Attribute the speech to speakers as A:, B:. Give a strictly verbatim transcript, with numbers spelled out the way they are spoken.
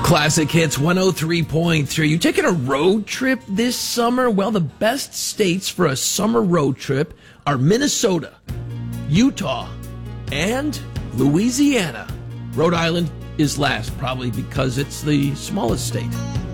A: Classic Hits one oh three point three. You taking a road trip this summer? Well, the best states for a summer road trip are Minnesota, Utah, and Louisiana. Rhode Island is last, probably because it's the smallest state.